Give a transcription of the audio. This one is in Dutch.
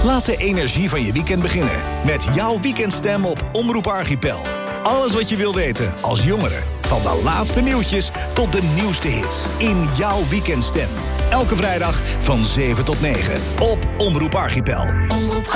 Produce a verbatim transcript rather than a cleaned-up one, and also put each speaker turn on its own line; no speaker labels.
Laat de energie van je weekend beginnen met jouw weekendstem op Omroep Archipel. Alles wat je wil weten als jongere. Van de laatste nieuwtjes tot de nieuwste hits in jouw weekendstem. Elke vrijdag van zeven tot negen op Omroep Archipel. Omroep